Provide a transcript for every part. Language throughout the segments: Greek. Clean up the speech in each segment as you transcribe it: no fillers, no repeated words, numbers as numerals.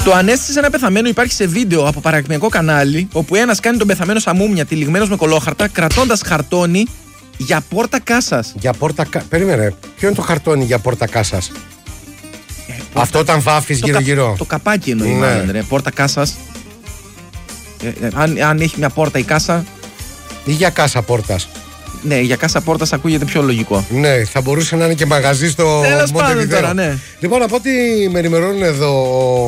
Το ανέστησε ένα πεθαμένο υπάρχει σε βίντεο από παρακμιακό κανάλι, όπου ένας κάνει τον πεθαμένο σαν μούμια τυλιγμένος με κολόχαρτα, κρατώντας χαρτόνι για πόρτα κάσας. Για πόρτα κάσας. Περίμενε. Ποιο είναι το χαρτόνι για πόρτα κάσας? Αυτό όταν βάφεις γύρω-γύρω. Το καπάκι εννοεί, μάλλον, ρε. Πόρτα κάσας. Αν έχει μια πόρτα η κάσα. Ή για κάσα πόρτας. Ναι, για κάσα πόρτας ακούγεται πιο λογικό. Ναι, θα μπορούσε να είναι και μαγαζί στο Μοντεβιδέο. Ναι. Λοιπόν, από ό,τι με ενημερώνουν εδώ,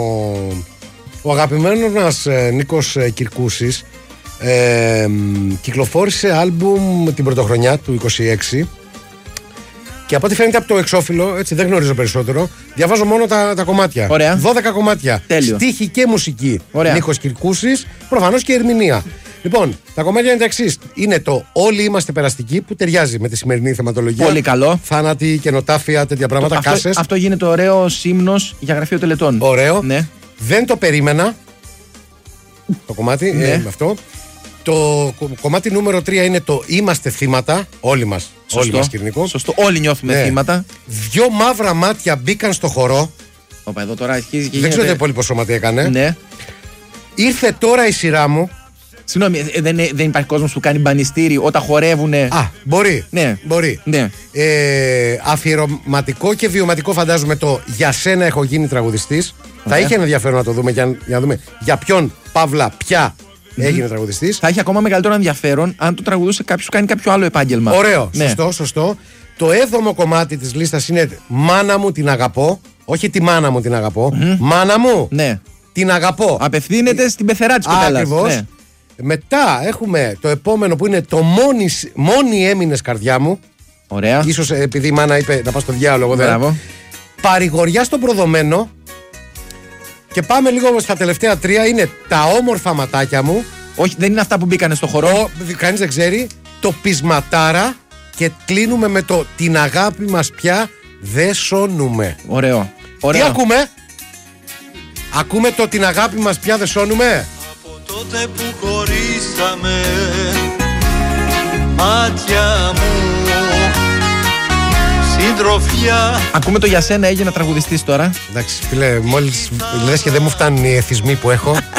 ο αγαπημένος μας Νίκος Κυρκούσης κυκλοφόρησε άλμπουμ την πρωτοχρονιά του 26. Και από ό,τι φαίνεται από το εξώφυλλο, έτσι δεν γνωρίζω περισσότερο, διαβάζω μόνο τα κομμάτια. Ωραία. 12 κομμάτια. Τέλειο. Στίχη και μουσική. Ωραία. Νίκος Κυρκούσης, προφανώς και ερμηνεία. Λοιπόν, τα κομμάτια είναι τα εξής. Είναι το Όλοι είμαστε περαστικοί που ταιριάζει με τη σημερινή θεματολογία. Πολύ καλό. Θάνατοι, κενοτάφια, τέτοια πράγματα. Κάσες. Αυτό γίνεται ωραίο ύμνος για γραφείο τελετών. Ωραίο. Ναι. Δεν το περίμενα. Το κομμάτι. Ναι. Αυτό. Το κομμάτι νούμερο 3 είναι το Είμαστε θύματα. Όλοι μας. Όλοι μας, Κυρνικό. Σωστό. Όλοι νιώθουμε θύματα. Δυο μαύρα μάτια μπήκαν στο χορό. Όπα, εδώ τώρα αρχίζει και δεν ξέρω τι υπόλοιπο σώμα τι έκανε. Ναι. Ήρθε τώρα η σειρά μου. Συγγνώμη, δεν υπάρχει κόσμος που κάνει μπανιστήρι όταν χορεύουνε. Μπορεί. Ναι. Μπορεί. Ναι. Αφιερωματικό και βιωματικό φαντάζομαι το Για σένα έχω γίνει τραγουδιστής. Θα είχε ενδιαφέρον να το δούμε για να δούμε για ποιον Παύλα πια έγινε τραγουδιστής. Θα έχει ακόμα μεγαλύτερο ενδιαφέρον αν το τραγουδούσε κάποιος που κάνει κάποιο άλλο επάγγελμα. Ωραίο. Ναι. Σωστό. Το 7ο κομμάτι της λίστας είναι Μάνα μου την αγαπώ. Όχι τη μάνα μου την αγαπώ. Μάνα μου την αγαπώ. Απευθύνεται στην πεθερά της κοπέλας. Ακριβώς. Ναι. Μετά έχουμε το επόμενο που είναι το μόνη έμεινες καρδιά μου. Ωραία. Ίσως επειδή η μάνα είπε να πας στο διάλογο. Μπράβο. Παρηγοριά στον προδομένο. Και πάμε λίγο στα τελευταία 3. Είναι τα όμορφα ματάκια μου. Όχι, δεν είναι αυτά που μπήκανε στο χορό. Κανείς δεν ξέρει. Το πεισματάρα. Και κλείνουμε με το την αγάπη μας πια δεν σώνουμε. Ωραίο. Τι ακούμε? Ακούμε το την αγάπη μας πια δεν σώνουμε. Τότε που χωρίσαμε, μάτια μου, συντροφιά. Ακούμε το Για σένα έγινε τραγουδιστής τώρα. Εντάξει φίλε, μόλις λες και δεν μου φτάνουν οι εθισμοί που έχω.